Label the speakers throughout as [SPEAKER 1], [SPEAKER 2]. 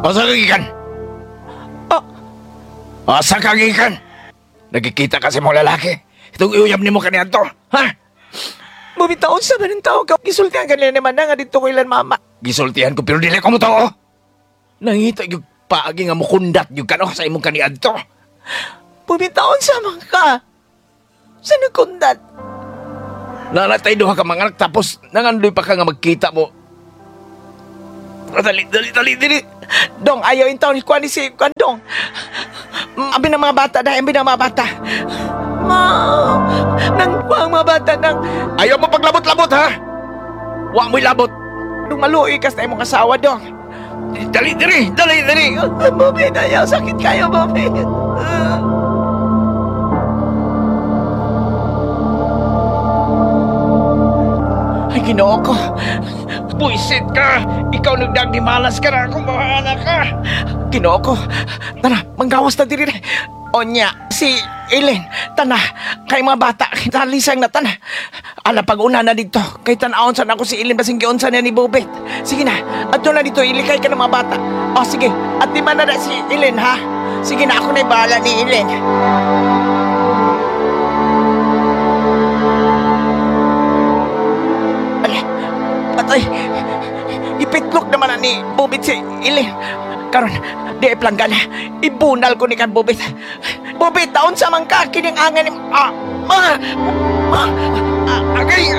[SPEAKER 1] Asa ka gikan?
[SPEAKER 2] Ah,
[SPEAKER 1] Asa ka gikan? Nagkikita kasi mo lalaki. Itong iuyab ni mo kaniadto. Ha?
[SPEAKER 2] bumitaon sa man ang tao ka. Gisultihan kanila naman na nga dito ko ilan mama.
[SPEAKER 1] Gisultihan ko pero dili ko mo to. Nangita yung paagi nga mukundat yung kano sa imong kaniadto.
[SPEAKER 2] Bumitaon sa man ka. Sa nagkundat.
[SPEAKER 1] Nanatay duha ka mga anak tapos nangandoy pa ka nga magkita mo. Dali.
[SPEAKER 2] Dong, ayaw yung taon ni Kwan ni si Kwan, Dong. Abi ng mga bata dahil, abi ng mga bata. Ma, nang mga bata nang...
[SPEAKER 1] Ayaw mo paglabot-labot ha? Wa mo'y labot.
[SPEAKER 2] Nung maluoy kas tayo mong asawa, Dong.
[SPEAKER 1] Dali.
[SPEAKER 2] Bobby, ayaw, sakit kayo, Bobby. Ay, Ginoo ko.
[SPEAKER 1] Buisit ka! Ikaw nagdagdimalas ka na kung mga anak ka!
[SPEAKER 2] Ginoo ko. Tana, manggawas na diri. Onya, si Ellen, tana, kay mga bata, talisang na tana. Ala, pag-una na dito, kay tanaon sa ako si Ellen, basing giunsa na ni Bobet. Sige na, ato na dito, ilikay ka ng mga bata. O, sige, at di man na si Ellen, ha? Sige na, ako na'y bahala ni Ellen. Ala, patay, ipitlok naman na ni Bobet si Ellen. Karon, di planggana. Ibunal ko ni kan Bobit. Bobit, taon sa mangka kining angan ni agay.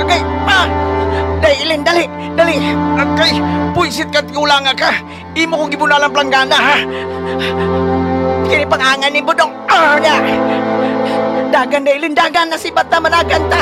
[SPEAKER 2] Dali.
[SPEAKER 1] Agay! Buisit ka at ulanga ka! Imo kong gibunalang planggana ha!
[SPEAKER 2] Kini pangangan ni Budong. Na. Dagan Ilin, dagan na si Bata managan ta.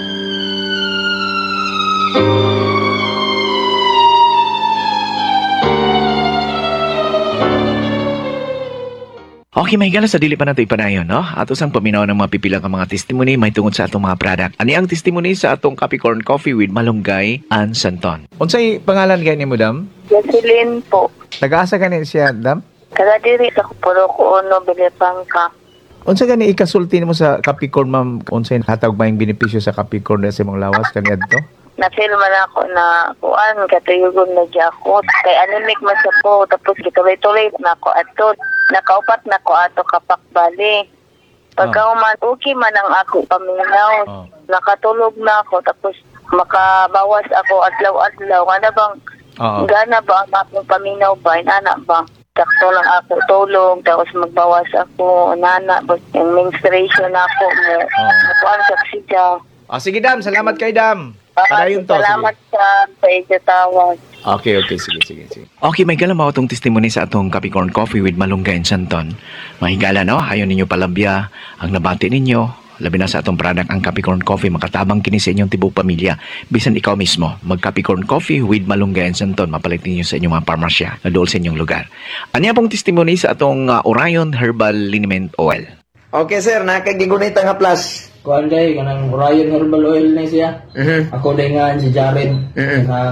[SPEAKER 3] Okay, may gala sa dili pa nato ipanayon, no? Ato sang paminaw ng mga pipilang ka mga testimony may tungod sa atong mga product. Ani ang testimony sa atong Capricorn Coffee with Malunggay and Santon.
[SPEAKER 4] Unsay pangalan kay ni mo, Dam?
[SPEAKER 5] Jocelyn po.
[SPEAKER 4] Nag-asa ka ni siya, Dam?
[SPEAKER 5] Taga diri sa Puro Uno, Bilipangka.
[SPEAKER 4] Unsa gani ikasulti nimo sa Capricorn, ma'am? Unsay hatag mayong benepisyo sa Capricorn sa imong lawas kaniadto?
[SPEAKER 5] Na-feel man ako na kuan katuyugon na di ako. Kay anemic man sa po. Tapos gituloy-tuloy na ako ato. Nakaupat na ako ato kapakbali. Pagka okay man ang ako paminaw. Nakatulog na ako. Tapos makabawas ako adlaw-adlaw. Ano bang gana ba ang akong paminaw ba? Inana ba? Sakto lang ako tulog. Tapos magbawas ako. Nana. Yung menstruation ako mo. Kuan sa siya.
[SPEAKER 4] Sige, Dam. Salamat kay Dam. Padayon to.
[SPEAKER 5] Salamat sa tawag.
[SPEAKER 4] Okay. Sige.
[SPEAKER 3] Okay, may gala mao tong testimony sa atong Capricorn Coffee with Malunggay and Santon. Mahigala, no? Ayaw ninyo palabya ang nabati ninyo. Labi na sa atong product ang Capricorn Coffee, makatabang kini sa inyong tibok pamilya. Bisan ikaw mismo, mag Capricorn Coffee with Malunggay and Santon, mapalit ninyo sa inyong mga parmasya na dool sa inyong lugar. Ano pong testimony sa atong Orion Herbal Liniment Oil?
[SPEAKER 6] Okay sir, nakagigunit ang haplas.
[SPEAKER 7] Kuan day kanang Orion Herbal Oil na siya. Ako day nga si Jared. Kanang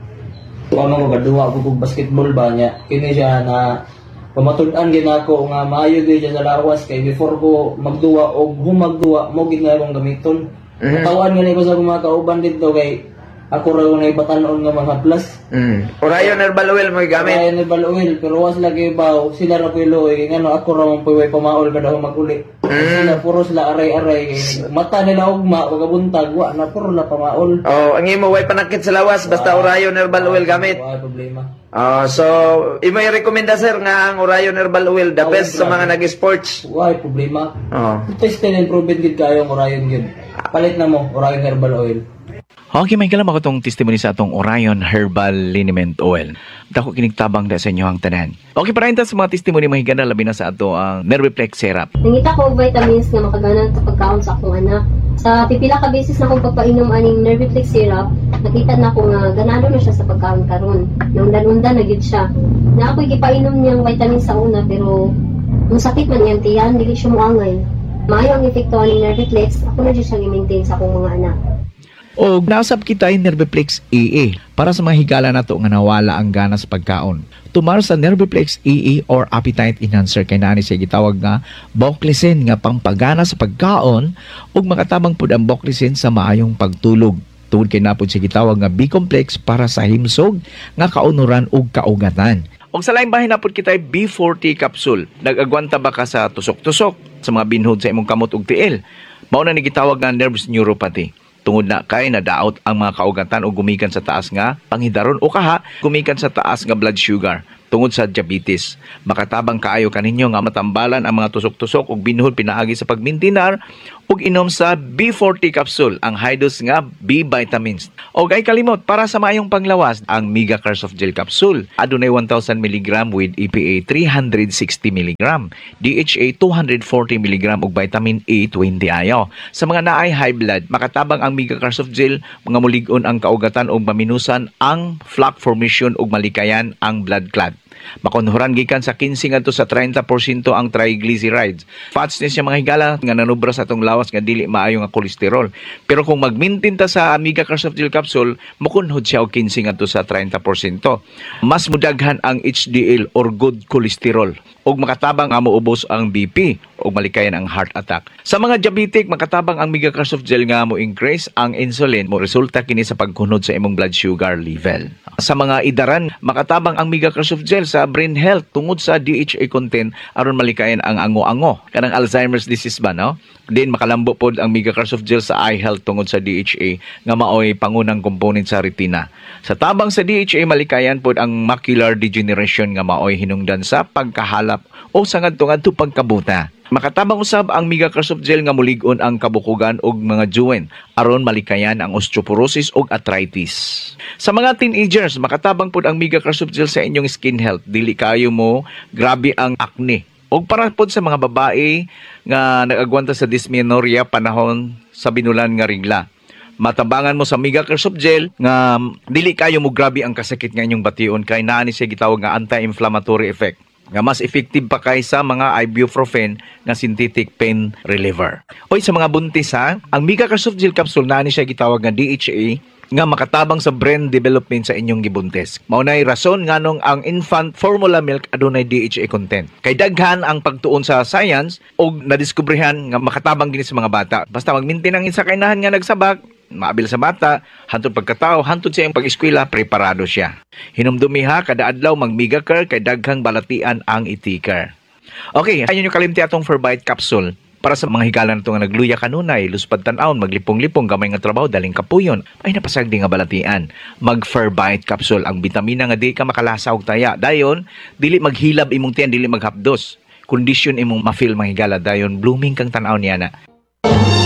[SPEAKER 7] kuan mo gadua ko kog basketball ba niya. Kini siya na pamatud-an gid ako nga maayo gyud siya sa lawas kay before ko magduwa og humagduwa mo gid nga akong gamiton. Tawaan nga ko sa mga kauban dito kay ako ra na ibatan-on nga mga haplas.
[SPEAKER 6] Orion Herbal Oil mo gamit.
[SPEAKER 7] Orion Herbal Oil pero was lagi ba sila ra pilo ngano ako ra man puy pamaol kada maguli. Sila puro sila aray-aray. Mata nila ugma pagabuntag wa na puro la pamaol.
[SPEAKER 6] Ang imo way panakit sa lawas basta Orion Herbal Oil gamit.
[SPEAKER 7] Wala problema.
[SPEAKER 6] So imo i-rekomenda sir nga ang Orion Herbal Oil the best sa mga nag-sports.
[SPEAKER 7] Wala problema. Test and improvement gid kayo ang Orion gyud. Palit na mo Orion Herbal Oil.
[SPEAKER 3] Okay, may kalam ako itong testimony sa atong Orion Herbal Liniment Oil. Dako kinigtabang da sa inyo ang tanan. Okay, para sa mga testimony mahigana labi na sa ato ang Nerviplex Syrup.
[SPEAKER 8] Nangita ko og vitamins na makaganan sa pagkaon sa akong anak. Sa pipila ka beses na akong pagpainom aning Nerviplex Syrup, nakita na ko nga ganado na siya sa pagkaon karon. Naundan-undan na gyud siya. Na ako'y gipainom niyang vitamins sa una pero kung sakit man iyang tiyan, dili siya moangay. Maayo ang epekto aning Nerviplex, ako na siya i-maintain sa akong mga anak.
[SPEAKER 3] O nasab kita yung Nerviplex AA para sa mga higala na to nga nawala ang gana sa pagkaon. Tumar sa Nerviplex AA or Appetite Enhancer kay nani siya gitawag nga Boclicin nga pangpagana sa pagkaon ug makatabang pud ang Boclicin sa maayong pagtulog. Tungod kay napod siya gitawag nga B-complex para sa himsog nga kaunuran ug kaugatan. Og sa lain bahin napod kita B40 capsule. Nag-agwanta ba ka sa tusok-tusok sa mga binhod sa imong kamot ug tiil? Mao na ni gitawag nga nerves neuropathy. Tungod na kay nadaot ang mga kaugatan o gumikan sa taas nga panghidaron o kaha gumikan sa taas nga blood sugar tungod sa diabetes. Makatabang kaayo kaninyo nga matambalan ang mga tusok-tusok ug binhod pinaagi sa pagmintinar ug inom sa B40 capsule, ang high dose nga B vitamins. Og ay kalimot para sa maayong panglawas ang Mega Cares of Gel capsule. Adunay 1000 mg with EPA 360 mg, DHA 240 mg ug vitamin A 20 ayo. Sa mga naay high blood, makatabang ang Mega Cares of Gel mga mulig-on ang kaugatan ug maminusan ang plaque formation ug malikayan ang blood clot. Makonhuran gikan sa 15 ngadto sa 30% ang triglycerides. Fats ni siya mga higala nga nanubra sa atong lawas nga dili maayo nga kolesterol. Pero kung mag-maintain ta sa Mega Cares of Gel capsule, makunhod siya og 15 ngadto sa 30%. Mas mudaghan ang HDL or good cholesterol ug makatabang nga moubos ang BP ug malikayan ang heart attack. Sa mga diabetic, makatabang ang Mega Cares of Gel nga mo increase ang insulin mo resulta kini sa pagkunod sa imong blood sugar level. Sa mga idaran, makatabang ang Mega Cares of Gel sa brain health tungod sa DHA content aron malikayan ang ango-ango kanang Alzheimer's disease ba no? Din makalambo pod ang Mega Cares of Gel sa eye health tungod sa DHA nga maoy pangunang component sa retina. Sa tabang sa DHA malikayan pod ang macular degeneration nga maoy hinungdan sa pagkahalap o sa ngadto-ngadto pagkabuta. Makatabang usab ang Mega Cares of Gel nga mulig-on ang kabukugan og mga joint aron malikayan ang osteoporosis ug arthritis. Sa mga teenagers, makatabang pod ang Mega Cares of Gel sa inyong skin health. Dili kayo mo grabe ang acne. Og para pod sa mga babae nga nag-agwanta sa dysmenorrhea panahon sa binulan nga regla. Matabangan mo sa Mega Cares of Gel nga dili kayo mo grabe ang kasakit nga inyong bation kay naa ni siya gitawag nga anti-inflammatory effect nga mas effective pa kaysa mga ibuprofen nga synthetic pain reliever. Oy sa mga buntis ha, ang Mega Cares of Gel capsule naa ni siya gitawag nga DHA nga makatabang sa brain development sa inyong gibuntis. Maunay rason nganong ang infant formula milk adunay DHA content. Kay daghan ang pagtuon sa science og nadiskubrihan nga makatabang gini sa mga bata. Basta magmintin ang isa kainahan nga nagsabak, maabil sa bata, hantod pagkatao, hantod sa iyang pag-eskwela, preparado siya. Hinumdumiha, kada adlaw mag-Mega Care kay daghang balatian ang itikar. Okay, ayun yung kalimti atong Ferbite capsule. Para sa mga higala na ito nga nagluya kanunay, luspad tan-aon, maglipong-lipong, gamay nga trabaho, daling kapuyon, ay napasagdi nga balatian. Mag-Ferbite capsule, ang bitamina nga di ka makalasa og taya. Dayon, dili maghilab imong tiyan, dili maghapdos. Kondisyon imong ma-feel mga higala, dayon blooming kang tan-aon niya na.